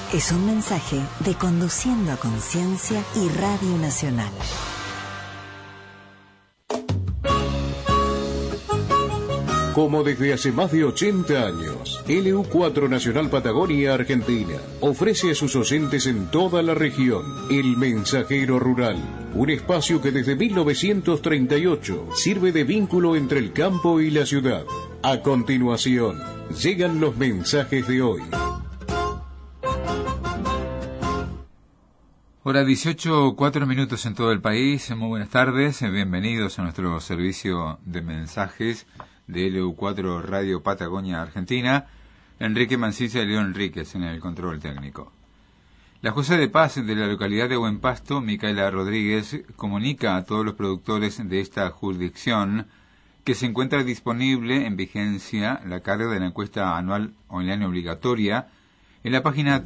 Es un mensaje de Conduciendo a Conciencia y Radio Nacional. Como desde hace más de 80 años, LU4 Nacional Patagonia Argentina ofrece a sus oyentes en toda la región El Mensajero Rural, un espacio que desde 1938 sirve de vínculo entre el campo y la ciudad. A continuación, llegan los mensajes de hoy. Hora 18, 4 minutos en todo el país. Muy buenas tardes, bienvenidos a nuestro servicio de mensajes de LU4 Radio Patagonia Argentina. Enrique Mancilla y León Enríquez en el control técnico. La jueza de paz de la localidad de Buen Pasto, Micaela Rodríguez, comunica a todos los productores de esta jurisdicción que se encuentra disponible en vigencia la carga de la encuesta anual online obligatoria en la página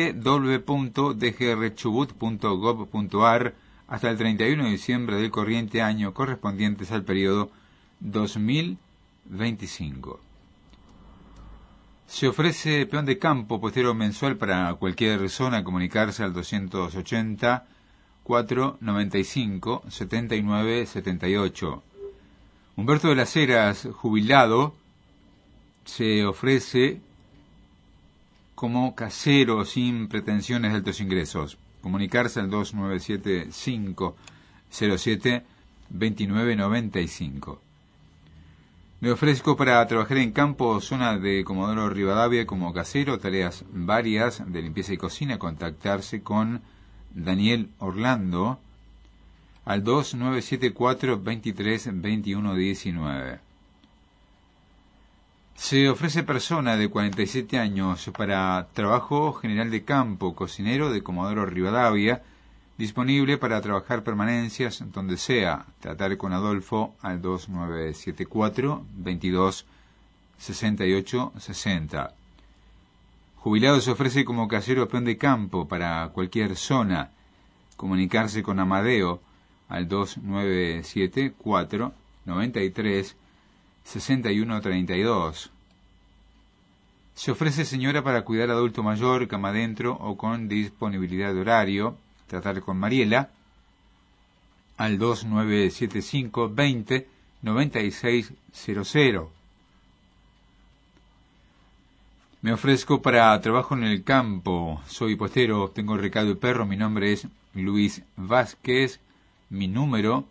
www.dgrchubut.gov.ar hasta el 31 de diciembre del corriente año correspondientes al periodo 2025. Se ofrece peón de campo postero mensual para cualquier zona. Comunicarse al 280 495 79 78. Humberto de las Heras, jubilado, se ofrece como casero sin pretensiones de altos ingresos. Comunicarse al 2975 07 2995. Me ofrezco para trabajar en campo, zona de Comodoro Rivadavia, como casero, tareas varias de limpieza y cocina. Contactarse con Daniel Orlando al 2974 23 21 19. Se ofrece persona de 47 años para trabajo general de campo, cocinero de Comodoro Rivadavia, disponible para trabajar permanencias donde sea. Tratar con Adolfo al 2974 22 68 60. Jubilado se ofrece como casero peón de campo para cualquier zona. Comunicarse con Amadeo al 2974 93 61 32. Se ofrece señora para cuidar adulto mayor, cama adentro o con disponibilidad de horario. Tratar con Mariela al 2975 20 96 00. Me ofrezco para trabajo en el campo. Soy postero, tengo recado y perro. Mi nombre es Luis Vázquez. Mi número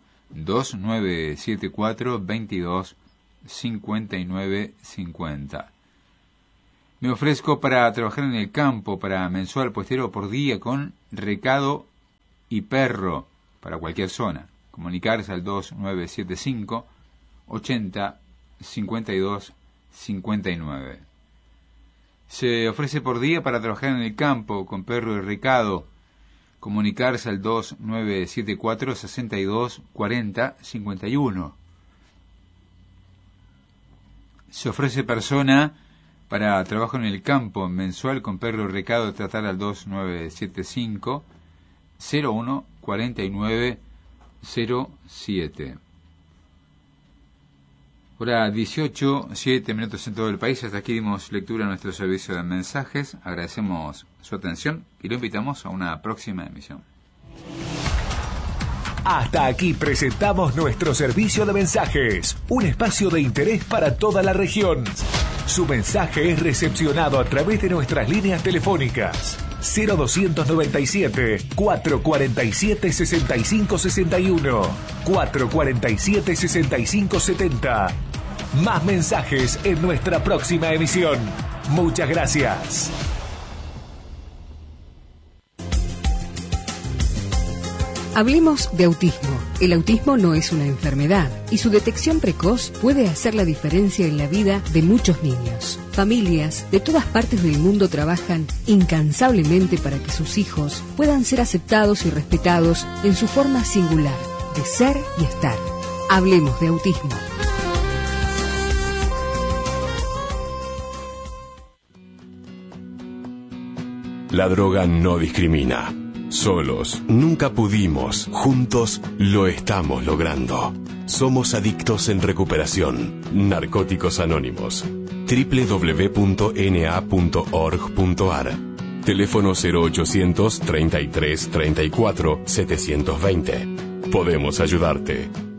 2974 22 59 50. Me ofrezco para trabajar en el campo, para mensual postero por día con recado y perro para cualquier zona. Comunicarse al 2975 80 52 59. Se ofrece por día para trabajar en el campo con perro y recado. Comunicarse al 2974 62 40 51. Se ofrece persona para trabajo en el campo mensual con perro y recado. Tratar al 2975 01 49 07. Hora 18, 7 minutos en todo el país. Hasta aquí dimos lectura a nuestro servicio de mensajes. Agradecemos su atención y lo invitamos a una próxima emisión. Hasta aquí presentamos nuestro servicio de mensajes, un espacio de interés para toda la región. Su mensaje es recepcionado a través de nuestras líneas telefónicas 0297 447 65 61, 447 65 70. Más mensajes en nuestra próxima emisión. Muchas gracias. Hablemos de autismo. El autismo no es una enfermedad y su detección precoz puede hacer la diferencia en la vida de muchos niños. Familias de todas partes del mundo trabajan incansablemente para que sus hijos puedan ser aceptados y respetados en su forma singular de ser y estar. Hablemos de autismo. La droga no discrimina. Solos nunca pudimos, juntos lo estamos logrando. Somos adictos en recuperación. Narcóticos Anónimos. www.na.org.ar. Teléfono 0800 33 34 720. Podemos ayudarte.